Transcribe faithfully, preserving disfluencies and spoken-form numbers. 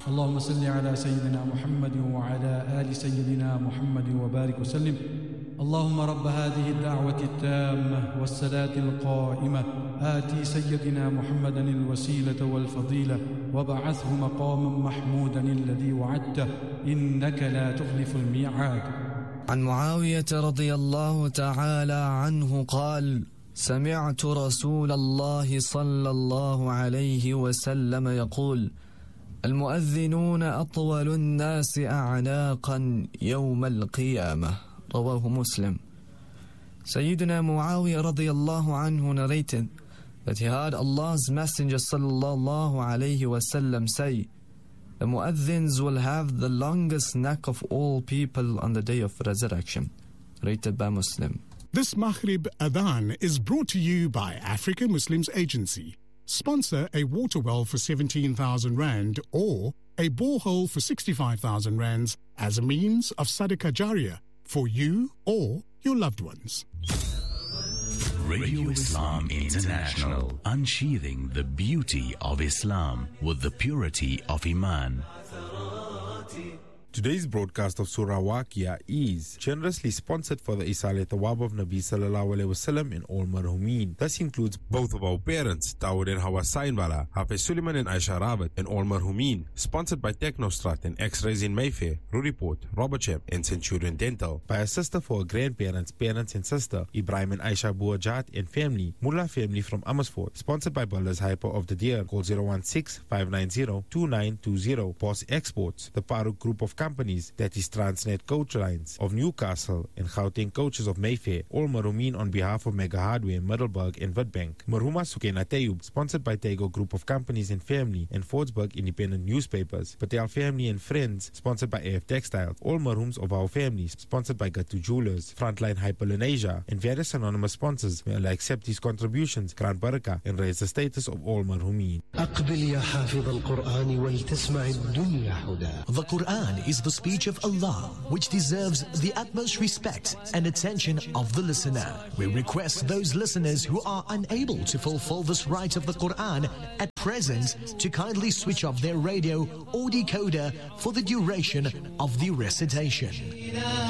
اللهم صل على سيدنا محمد وعلى آل سيدنا محمد وبارك وسلم. اللهم رب هذه الدعوة التامة والصلاة القائمة آتي سيدنا محمدا الوسيلة والفضيلة وبعثه مقاما محمودا الذي وعدته إنك لا تخلف الميعاد. عن معاوية رضي الله تعالى عنه قال: سمعت رسول الله صلى الله عليه وسلم يقول: المؤذنون أطول الناس أعناقا يوم القيامة. رواه Muslim. Sayyidina Muawiyah radiyallahu anhu narrated that he heard Allah's Messenger sallallahu alayhi wasallam say, the mu'adhins will have the longest neck of all people on the day of resurrection. Rated by Muslim. This Maghrib Adhan is brought to you by Africa Muslims Agency. Sponsor a water well for seventeen thousand rand or a borehole for sixty-five thousand rands as a means of Sadaqah Jariyah for you or your loved ones. Radio Islam International, unsheathing the beauty of Islam with the purity of Iman. Today's broadcast of Surah Waqia is generously sponsored for the Isal Thawab of Nabi Sallallahu Alaihi Wasallam and all marhumin. This includes both of our parents, Dawood and Hawa Sainbala, Hafiz Suleiman and Aisha Rawat, and all marhumin. Sponsored by Technostrat and X-Rays in Mayfair, Ruriport, Robertsham and Centurion Dental. By a sister for her grandparents, parents and sister, Ibrahim and Aisha Buajat and family, Mullah family from Amersfoort. Sponsored by Builders Hyper of the Deer. Call zero one six, five nine zero, two nine two zero. Boss Exports, the Paruk Group of companies, that is Transnet Coach Lines of Newcastle and Gauteng Coaches of Mayfair. All marhumin on behalf of Mega Hardware, Middelburg and Witbank. Marhuma Sukena Tayub, sponsored by Tego Group of Companies and Family and Fordsburg Independent Newspapers. Patel Family and Friends, sponsored by A F Textiles. All marhums of our families, sponsored by Gatu Jewelers, Frontline Hyperlenasia and various anonymous sponsors. May Allah accept these contributions, grant barakah and raise the status of all marhumin. The Quran is the speech of Allah, which deserves the utmost respect and attention of the listener. We request those listeners who are unable to fulfill this right of the Quran at present to kindly switch off their radio or decoder for the duration of the recitation.